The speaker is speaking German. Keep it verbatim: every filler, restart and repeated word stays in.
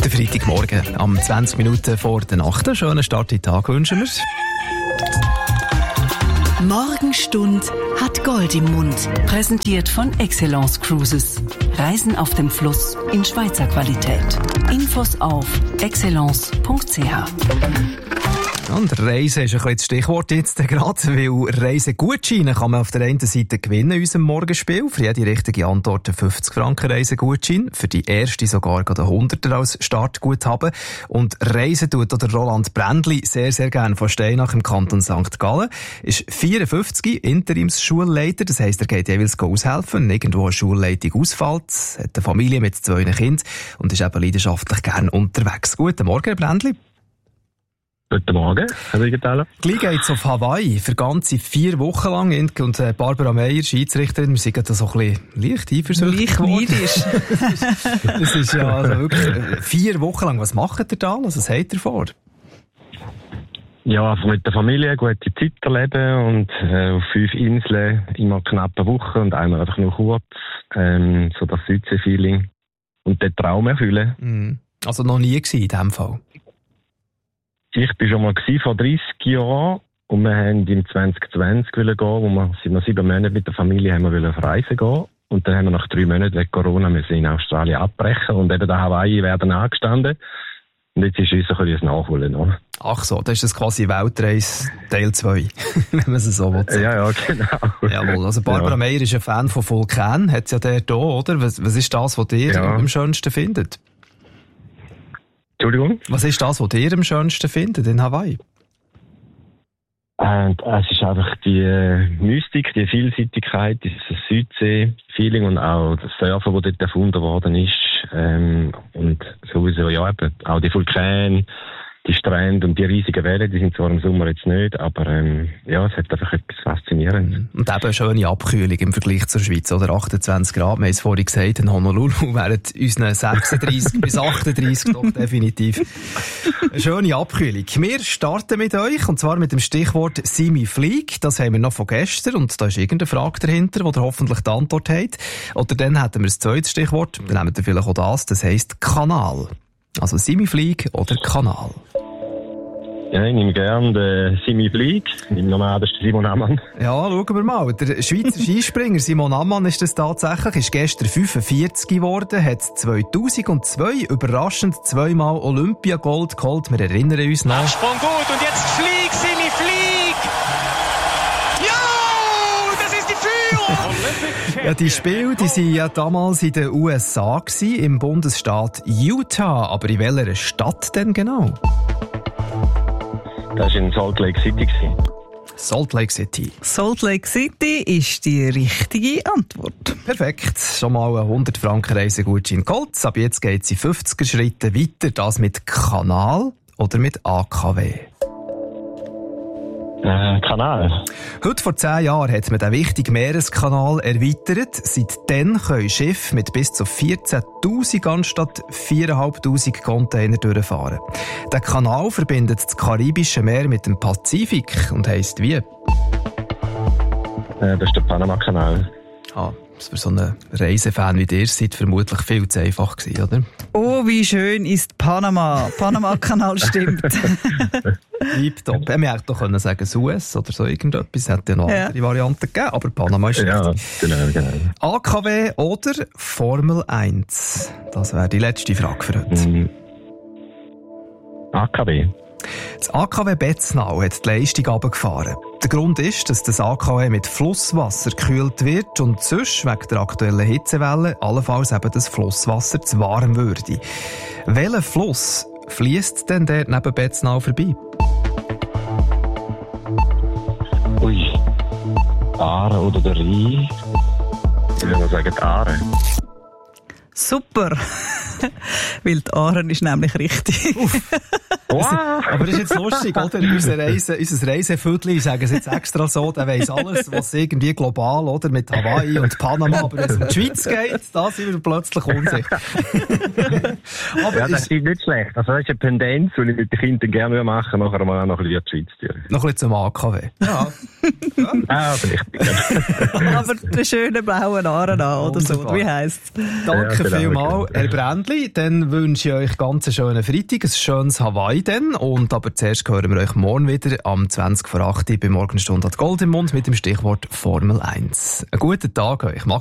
guten Freitagmorgen. Am zwanzig Minuten vor der Nacht. Einen schönen Start in den Tag wünschen wir. Morgenstund hat Gold im Mund. Präsentiert von Excellence Cruises. Reisen auf dem Fluss in Schweizer Qualität. Infos auf excellence punkt c h. Und Reisen ist ein bisschen das Stichwort jetzt gerade, weil Reisegutscheine kann man auf der einen Seite gewinnen in unserem Morgenspiel. Für jede richtige Antwort ein fünfzig Franken Reisegutschein. Für die erste sogar gerade ein hunderter als Startguthaben. Und Reisen tut der Roland Brändli sehr, sehr gerne von Steinach im Kanton Sankt Gallen. Ist vierundfünfzig, Interimsschulleiter. Das heisst, er geht jeweils aushelfen, wenn irgendwo eine Schulleitung ausfällt. Hat eine Familie mit zwei Kindern und ist eben leidenschaftlich gerne unterwegs. Guten Morgen, Herr Brändli. Guten Morgen, Herr Riegenthaler. Gleich geht's auf Hawaii für ganze vier Wochen lang. Und Barbara Meyer, Schiedsrichterin, wir sind da so ein bisschen leicht eifersüchtig geworden. Das ist ja also wirklich vier Wochen lang. Was macht ihr da? Also, was habt ihr vor? Ja, also mit der Familie eine gute Zeit erleben und äh, auf fünf Inseln immer knapp eine Woche und einmal einfach nur kurz. Ähm, so das Südsee-Feeling und den Traum erfüllen. Mhm. Also noch nie gewesen in diesem Fall? Ich war schon mal vor dreißig Jahren und wir haben im zwanzig zwanzig gehen, wo wir sind wir sieben Monate mit der Familie haben wir auf Reisen gehen und dann haben wir nach drei Monaten wegen Corona müssen in Australien abbrechen und eben der Hawaii werden angestanden und jetzt ist uns ein bisschen das Nachholen. Oder? Ach so, das ist das quasi Weltreise Teil zwei, wenn man es so will. Ja, ja, genau. Jawohl, also Barbara ja. Meyer ist ein Fan von Vulkanen, hat es ja der hier, oder? Was, was ist das, was ihr ja. am schönsten findet? Entschuldigung? Was ist das, was ihr am schönsten findet in Hawaii? Äh, es ist einfach die äh, Mystik, die Vielseitigkeit, dieses Südsee-Feeling und auch das Surfen, das dort erfunden worden ist. Ähm, und sowieso, ja, eben, auch die Vulkane, die Strände und die riesigen Wellen, die sind zwar im Sommer jetzt nicht, aber ähm, ja, es hat einfach etwas Faszinierendes. Und eben eine schöne Abkühlung im Vergleich zur Schweiz, oder? achtundzwanzig Grad, wir haben es vorhin gesagt, in Honolulu wären unseren sechsunddreissig bis achtunddreissig doch definitiv eine schöne Abkühlung. Wir starten mit euch, und zwar mit dem Stichwort «Simi Flieg». Das haben wir noch von gestern, und da ist irgendeine Frage dahinter, wo ihr hoffentlich die Antwort habt. Oder dann hätten wir das zweite Stichwort, dann nehmen wir vielleicht auch das, das heisst «Kanal». Also «Simi Flieg» oder «Kanal». Ja, ich nehme gerne den Simi Flieg. Ich nehme noch an, das ist der Simon Ammann. Ja, schauen wir mal. Der Schweizer Skispringer Simon Ammann ist das tatsächlich, ist gestern fünfundvierzig geworden, hat zweitausendzwei überraschend zweimal Olympiagold geholt. Wir erinnern uns noch. Absprung gut und jetzt Flieg, Simi Flieg! Ja, das ist die Führung! Ja, die Spiele, die waren ja damals in den U S A gewesen, im Bundesstaat Utah. Aber in welcher Stadt denn genau? Das war in Salt Lake City. Salt Lake City. Salt Lake City ist die richtige Antwort. Perfekt. Schon mal ein hundert Franken Reisegutschein geholt. Ab jetzt geht es in fünfziger Schritte weiter. Das mit Kanal oder mit A K W? Äh, Kanal. Heute vor zehn Jahren hat man den wichtigen Meereskanal erweitert. Seitdem können Schiffe mit bis zu vierzehntausend anstatt viertausendfünfhundert Container durchfahren. Der Kanal verbindet das Karibische Meer mit dem Pazifik und heisst wie? Äh, das ist der Panama-Kanal. Ah, das für so einen Reisefan wie ihr seid vermutlich viel zu einfach gewesen, oder? Oh, wie schön ist Panama. Panama-Kanal stimmt. Tipptopp. Wir hätten doch können sagen Suez oder so irgendetwas. Es hätte ja noch ja. andere Varianten gegeben, aber Panama ist ja, richtig. Genau, genau. A K W oder Formel eins? Das wäre die letzte Frage für heute. Mm. A K W. Das A K W Betznau hat die Leistung runtergefahren. Der Grund ist, dass das A K W mit Flusswasser gekühlt wird und sonst wegen der aktuellen Hitzewelle allenfalls eben das Flusswasser zu warm würde. Welcher Fluss fließt denn dort neben Betznau vorbei? Ui. Aare oder der Rhein? Ich würde mal sagen, die Aare. Super. Weil die Aare ist nämlich richtig. Wow. Aber das ist jetzt lustig, oder? Unser, Reise, unser Reiseviertel, ich sage es jetzt extra so, der weiss alles, was irgendwie global, oder? Mit Hawaii und Panama, aber wenn es um die Schweiz geht, da sind wir plötzlich unsicher. Aber ja, das ist ist nicht schlecht. Also das ist eine Tendenz, die ich mit den Kindern gerne machen würde, nachher mal auch noch ein bisschen die Schweiz führen. noch ein bisschen zum A K W. Ja. Ah, vielleicht. Aber den schönen blauen Aaren an, oder so. Wunderbar. Wie heisst's? Danke Ja, genau, vielmals, genau. Herr Brändli. Dann wünsche ich euch ganz einen schönen Freitag, ein schönes Hawaii dann. Und aber zuerst hören wir euch morgen wieder am zwanzig vor acht bei Morgenstunde hat Gold im Mund mit dem Stichwort Formel eins. Einen guten Tag euch. Macht's